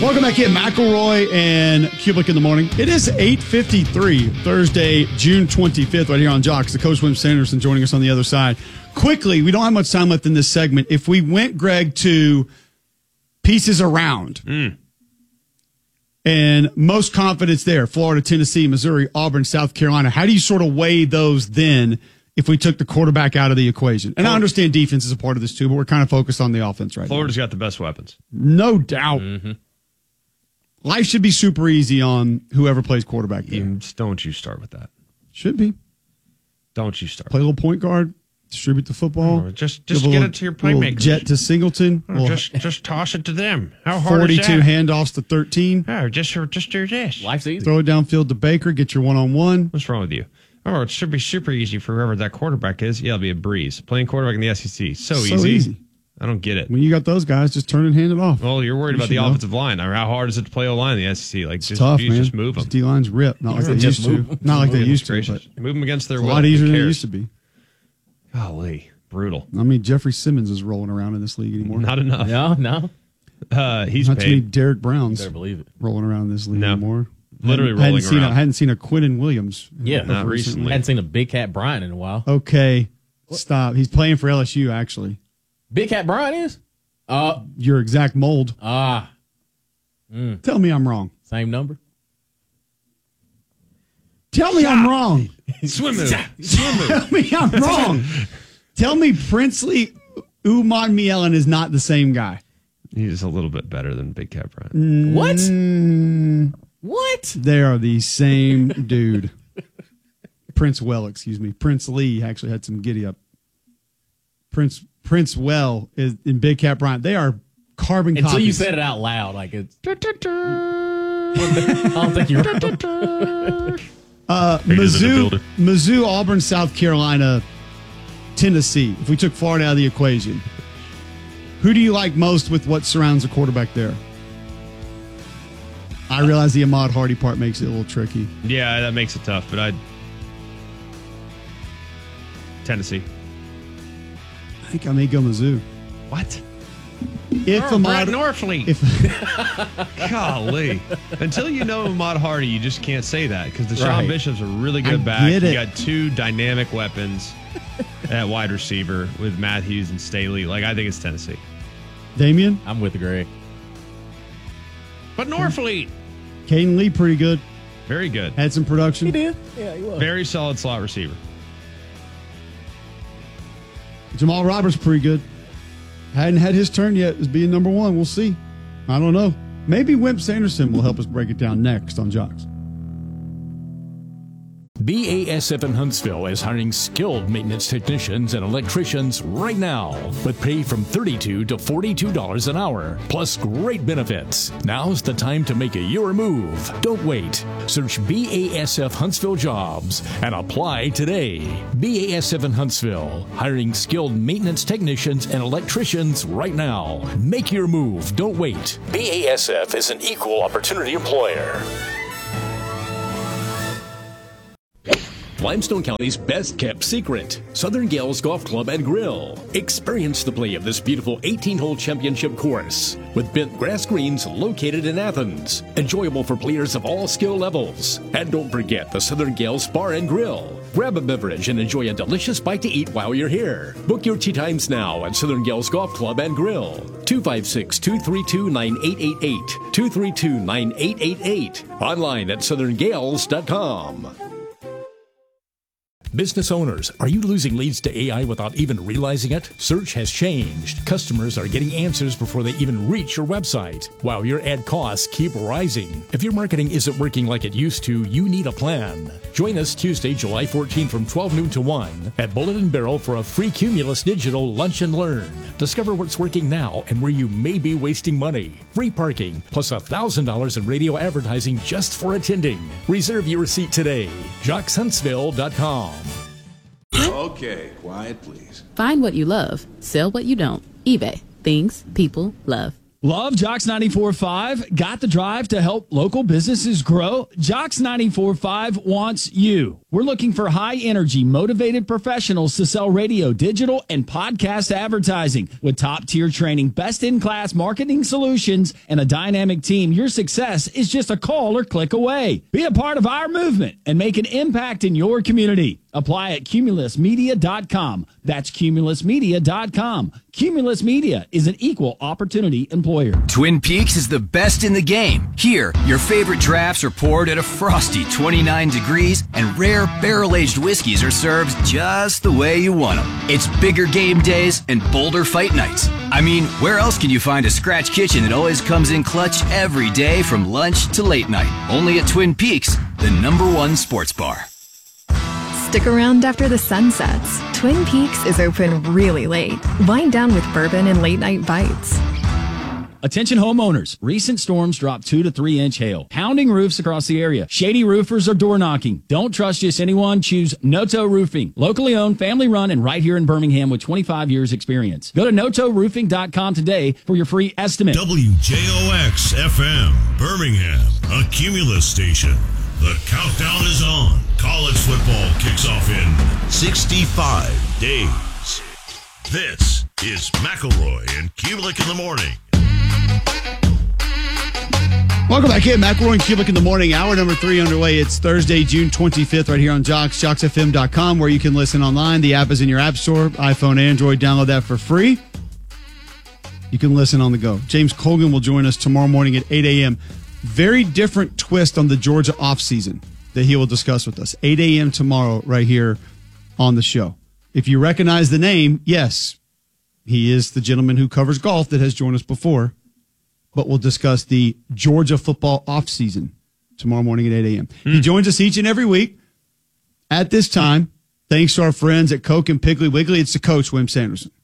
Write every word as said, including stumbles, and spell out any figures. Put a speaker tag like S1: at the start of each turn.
S1: Welcome back in, McElroy and Kublik in the morning. It is eight fifty-three, Thursday, June twenty-fifth, right here on Jocks. The Coach Wim Sanderson joining us on the other side. Quickly, we don't have much time left in this segment. If we went, Greg, to pieces around,
S2: mm.
S1: and most confidence there, Florida, Tennessee, Missouri, Auburn, South Carolina, how do you sort of weigh those then if we took the quarterback out of the equation? And I understand defense is a part of this too, but we're kind of focused on the offense right
S2: Florida's
S1: now.
S2: got the best weapons.
S1: No doubt.
S2: Mm-hmm.
S1: Life should be super easy on whoever plays quarterback there.
S2: You, don't you start with that.
S1: Should be.
S2: Don't you start.
S1: Play a little point guard, distribute the football.
S2: Oh, just just
S1: get
S2: little,
S1: it
S2: to your playmakers.
S1: Jet to Singleton.
S2: Oh, just just toss it to them. How hard is that?
S1: forty-two handoffs to thirteen.
S2: Oh, just, just do this.
S3: Life's easy.
S1: Throw it downfield to Baker, get your one-on-one.
S2: What's wrong with you? Oh, it should be super easy for whoever that quarterback is. Yeah, it'll be a breeze. Playing quarterback in the S E C. So,
S1: So
S2: easy.
S1: easy.
S2: I don't get it.
S1: When you got those guys, just turn and hand it off.
S2: Well, you're worried
S1: You
S2: about the
S1: should know.
S2: offensive line. I mean, how hard is it to play O-line in the S E C? Like,
S1: It's
S2: just,
S1: tough,
S2: you
S1: man.
S2: just move them.
S1: D-line's ripped. Not like they
S2: Just
S1: used
S2: move
S1: to.
S2: 'em.
S1: Not like they
S2: Goodness
S1: used to.
S2: gracious.
S1: But
S2: Move them against their
S1: it's a
S2: will.
S1: lot
S2: Who
S1: easier than it
S2: cares?
S1: used to be.
S2: Golly. Brutal.
S1: I mean, Jeffrey Simmons is rolling around in this league anymore.
S2: Not enough.
S3: No, no.
S2: Uh, he's
S1: Not too many
S2: paid.
S1: Derek Browns
S3: Better believe it.
S1: rolling around in this league
S2: No.
S1: anymore.
S2: Literally
S1: I hadn't
S2: rolling
S1: seen
S2: around.
S1: A, I hadn't seen a Quinnen Williams.
S3: Yeah,
S2: Not recently.
S3: Hadn't seen a Big Cat Bryant in a while.
S1: Okay, stop. He's playing for L S U, actually.
S3: Big Cat Bryant is? Uh,
S1: Your exact mold.
S3: ah,
S1: Tell me I'm wrong.
S3: same number.
S1: Tell me I'm wrong.
S2: Swim move. Swim move.
S1: Tell me I'm wrong. Tell me Princely Uman Mielen is not the same guy.
S2: He's a little bit better than Big Cat Bryant.
S3: What?
S1: Mm,
S3: What?
S1: they are the same dude. Prince Well, excuse me. Prince Lee actually had some giddy up. Prince Prince Well is in Big Cat Bryant. They are carbon
S3: Until
S1: copies.
S3: you said it out loud, like it's. I don't think you're.
S1: Uh,
S2: Haters in the
S1: Mizzou,
S2: building.
S1: Mizzou, Auburn, South Carolina, Tennessee. If we took Florida out of the equation, who do you like most with what surrounds the quarterback there? I realize the Ahmad Hardy part makes it a little tricky.
S2: Yeah, that makes it tough, but I'd. Tennessee.
S1: I think I may go Mizzou.
S2: What?
S1: If
S2: Oh,
S1: Ahmad,
S2: Brett Norfleet.
S1: if
S2: Golly. Until you know Ahmad Hardy, you just can't say that because Deshaun
S3: Right.
S2: Bishop's a really good
S1: I
S2: back.
S1: get
S2: You
S1: it.
S2: got two dynamic weapons at wide receiver with Matthews and Staley. Like, I think it's Tennessee.
S1: Damian,
S3: I'm with Greg.
S2: But Norfleet,
S1: Caden Lee, pretty good.
S2: very good.
S1: Had some production.
S3: He did. Yeah, he was.
S2: Very solid slot receiver.
S1: Jamal Roberts, pretty good. Hadn't had his turn yet as being number one. We'll see. I don't know. Maybe Wimp Sanderson will help us break it down next on Jocks.
S4: B A S F in Huntsville is hiring skilled maintenance technicians and electricians right now, with pay from thirty-two dollars to forty-two dollars an hour, plus great benefits. Now's the time to make a your move. Don't wait. Search B A S F Huntsville Jobs and apply today. B A S F in Huntsville, hiring skilled maintenance technicians and electricians right now. Make your move. Don't wait. B A S F is an equal opportunity employer. Limestone County's best-kept secret, Southern Gales Golf Club and Grill. Experience the play of this beautiful eighteen-hole championship course with bent grass greens located in Athens. Enjoyable for players of all skill levels. And don't forget the Southern Gales Bar and Grill. Grab a beverage and enjoy a delicious bite to eat while you're here. Book your tee times now at Southern Gales Golf Club and Grill. two five six, two three two, nine eight eight eight. two three two, nine eight eight eight. Online at southern gales dot com. Business owners, are you losing leads to A I without even realizing it? Search has changed. Customers are getting answers before they even reach your website, while your ad costs keep rising. If your marketing isn't working like it used to, you need a plan. Join us Tuesday, July fourteenth from twelve noon to one at Bullet and Barrel for a free Cumulus Digital Lunch and Learn. Discover what's working now and where you may be wasting money. Free parking, plus one thousand dollars in radio advertising just for attending. Reserve your seat today. jocks huntsville dot com.
S5: Okay, quiet, please.
S6: Find what you love, sell what you don't. eBay. Things people love.
S7: Love Jocks ninety-four point five? Got the drive to help local businesses grow? Jocks ninety-four point five wants you. We're looking for high-energy, motivated professionals to sell radio, digital, and podcast advertising. With top-tier training, best-in-class marketing solutions, and a dynamic team, your success is just a call or click away. Be a part of our movement and make an impact in your community. Apply at cumulus media dot com. That's cumulus media dot com. Cumulus Media is an equal opportunity employer.
S8: Twin Peaks is the best in the game. Here, your favorite drafts are poured at a frosty twenty-nine degrees, and rare barrel-aged whiskeys are served just the way you want them. It's bigger game days and bolder fight nights. I mean, where else can you find a scratch kitchen that always comes in clutch every day from lunch to late night? Only at Twin Peaks, the number one sports bar.
S9: Stick around after the sun sets. Twin Peaks is open really late. Wind down with bourbon and late night bites.
S7: Attention homeowners. Recent storms dropped two to three inch hail, pounding roofs across the area. Shady roofers are door knocking. Don't trust just anyone. Choose Noto Roofing. Locally owned, family run, and right here in Birmingham with twenty-five years experience. Go to noto roofing dot com today for your free estimate.
S10: W J O X F M, Birmingham, a Cumulus station. The countdown is on. College football kicks off in sixty-five days. This is McElroy and Kubelik in the morning.
S1: Welcome back in. McElroy and Kubelik in the morning. Hour number three underway. It's Thursday, June twenty-fifth, right here on Jocks, jocks f m dot com, where you can listen online. The app is in your app store, iPhone, Android. Download that for free. You can listen on the go. James Colgan will join us tomorrow morning at eight a.m. Very different twist on the Georgia offseason that he will discuss with us. eight a.m. tomorrow right here on the show. If you recognize the name, yes, he is the gentleman who covers golf that has joined us before. But we'll discuss the Georgia football offseason tomorrow morning at eight a.m. Mm. He joins us each and every week at this time. Thanks to our friends at Coke and Piggly Wiggly. It's the coach, Wim Sanderson.